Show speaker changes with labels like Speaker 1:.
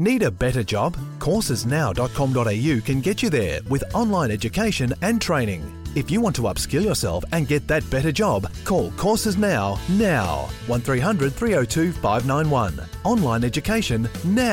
Speaker 1: Need a better job? Coursesnow.com.au can get you there with online education and training. If you want to upskill yourself and get that better job, call Courses Now. 1300 302 591. Online education now.